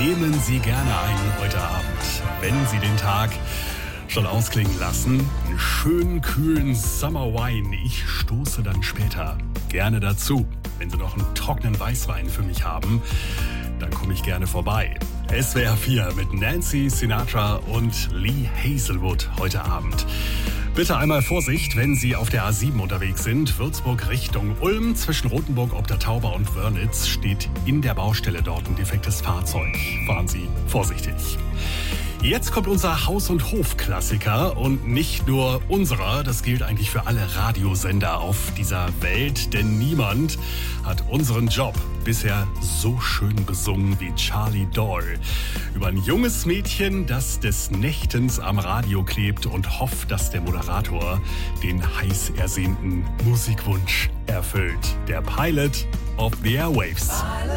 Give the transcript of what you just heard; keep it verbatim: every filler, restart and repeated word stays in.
nehmen Sie gerne ein heute Abend, wenn Sie den Tag schon ausklingen lassen. Einen schönen, kühlen Summer Wine. Ich stoße dann später gerne dazu. Wenn Sie noch einen trockenen Weißwein für mich haben, dann komme ich gerne vorbei. S W R vier mit Nancy Sinatra und Lee Hazelwood heute Abend. Bitte einmal Vorsicht, wenn Sie auf der A sieben unterwegs sind. Würzburg Richtung Ulm. Zwischen Rothenburg ob der Tauber und Wörnitz steht in der Baustelle dort ein defektes Fahrzeug. Fahren Sie vorsichtig. Jetzt kommt unser Haus- und Hof-Klassiker und nicht nur unserer, das gilt eigentlich für alle Radiosender auf dieser Welt, denn niemand hat unseren Job bisher so schön besungen wie Charlie Doyle. Über ein junges Mädchen, das des Nächtens am Radio klebt und hofft, dass der Moderator den heiß ersehnten Musikwunsch erfüllt. Der Pilot of the Airwaves.